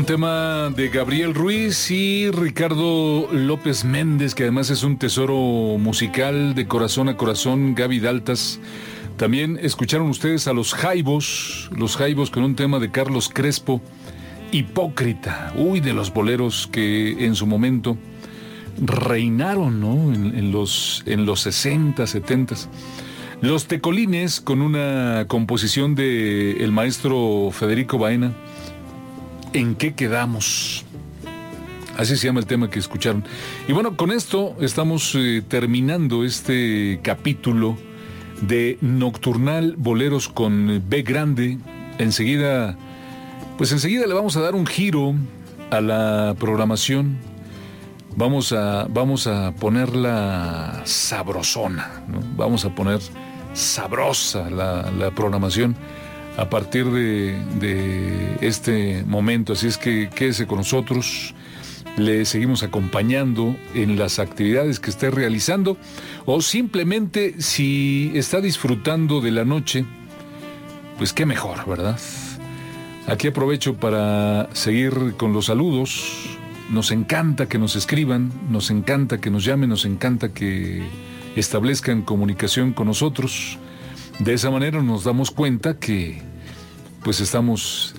Un tema de Gabriel Ruiz y Ricardo López Méndez, que además es un tesoro musical de corazón a corazón, Gaby Daltas. También escucharon ustedes a los Jaivos con un tema de Carlos Crespo, Hipócrita. Uy, de los boleros que en su momento reinaron, ¿no? En los 60, 70. Los Tecolines, con una composición de el maestro Federico Baena, ¿En qué quedamos? Así se llama el tema que escucharon. Y bueno, con esto estamos terminando este capítulo de Nocturnal Boleros con B grande. Enseguida le vamos a dar un giro a la programación. Vamos a ponerla sabrosona, ¿no? Vamos a poner sabrosa la programación a partir de este momento. Así es que quédese con nosotros, le seguimos acompañando en las actividades que esté realizando, o simplemente si está disfrutando de la noche, pues qué mejor, ¿verdad? Aquí aprovecho para seguir con los saludos. Nos encanta que nos escriban, nos encanta que nos llamen, nos encanta que establezcan comunicación con nosotros. De esa manera nos damos cuenta que pues estamos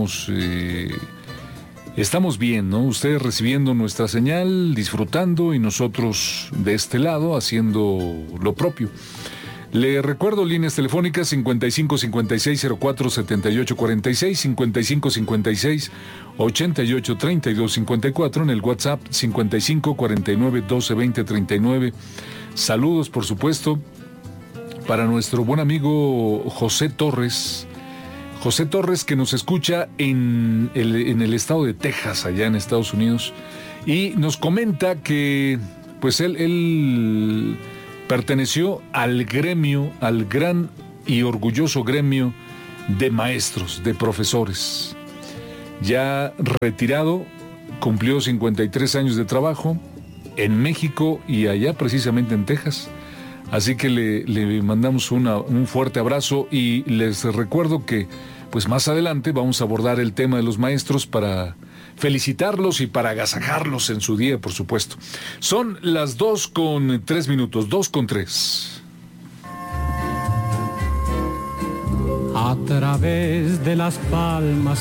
bien, ¿no? Ustedes recibiendo nuestra señal, disfrutando, y nosotros de este lado haciendo lo propio. Le recuerdo líneas telefónicas 55 56 04 78 46, 55 56 88 32 54, en el WhatsApp 55 49 12 20 39. Saludos, por supuesto, para nuestro buen amigo José Torres, que nos escucha en el estado de Texas, allá en Estados Unidos, y nos comenta que pues él perteneció al gremio, al gran y orgulloso gremio de maestros, de profesores. Ya retirado, cumplió 53 años de trabajo en México y allá precisamente en Texas. Así que le mandamos un fuerte abrazo, y les recuerdo que pues más adelante vamos a abordar el tema de los maestros para felicitarlos y para agasajarlos en su día, por supuesto. Son las 2:03, 2:03. A través de las palmas